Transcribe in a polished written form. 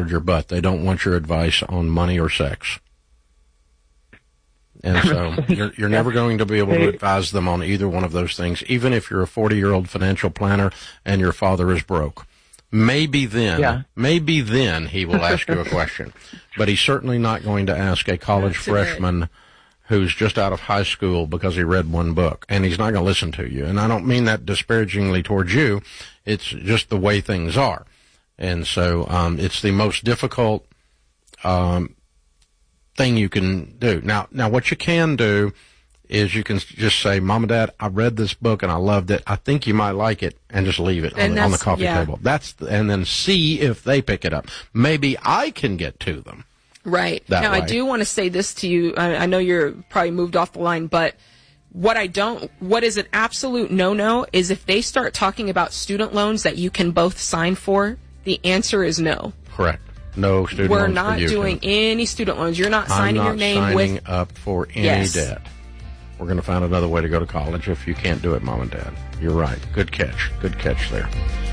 college or butt. They don't want your advice on money or sex. And so you're never going to be able to advise them on either one of those things, even if you're a 40-year-old financial planner and your father is broke. Maybe then he will ask you a question. But he's certainly not going to ask a college freshman who's just out of high school because he read one book. And he's not going to listen to you. And I don't mean that disparagingly towards you. It's just the way things are. And so it's the most difficult thing you can do. Now what you can do is you can just say, Mom and Dad, I read this book and I loved it. I think you might like it, and just leave it on the coffee table. And then see if they pick it up. Maybe I can get to them. Right. Now, I do want to say this to you. I know you're probably moved off the line, but what is an absolute no-no is if they start talking about student loans that you can both sign for, the answer is no. Correct. No student loans. We're not doing any student loans. You're not signing your name with. I'm not signing up for any debt. We're going to find another way to go to college if you can't do it, Mom and Dad. You're right. Good catch. Good catch there.